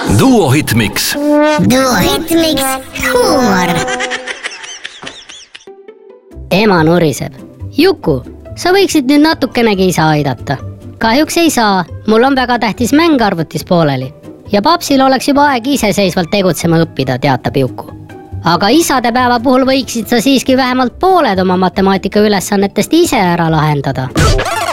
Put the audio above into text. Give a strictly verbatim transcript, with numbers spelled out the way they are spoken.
Duo Hitmix. Duo Hitmix huumor. Ema nuriseb. Juku, sa võiksid nüüd natukenegi isa aidata. Kahjuks ei saa, mul on väga tähtis mäng arvutis pooleli. Ja papsil oleks juba aeg iseseisvalt tegutsema õppida, teatab Juku. Aga isade päeva puhul võiksid sa siiski vähemalt pooled oma matemaatika ülesannetest ise ära lahendada.